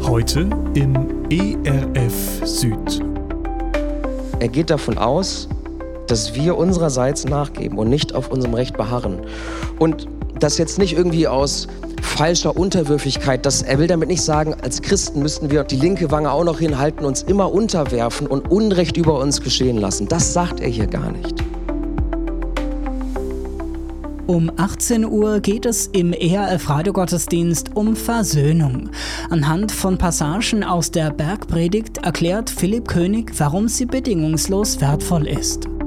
Heute im ERF Süd. Er geht davon aus, dass wir unsererseits nachgeben und nicht auf unserem Recht beharren. Und das jetzt nicht irgendwie aus falscher Unterwürfigkeit. Er will damit nicht sagen, als Christen müssten wir die linke Wange auch noch hinhalten, uns immer unterwerfen und Unrecht über uns geschehen lassen. Das sagt er hier gar nicht. Um 18 Uhr geht es im ERF-Radiogottesdienst um Versöhnung. Anhand von Passagen aus der Bergpredigt erklärt Philipp König, warum sie bedingungslos wertvoll ist.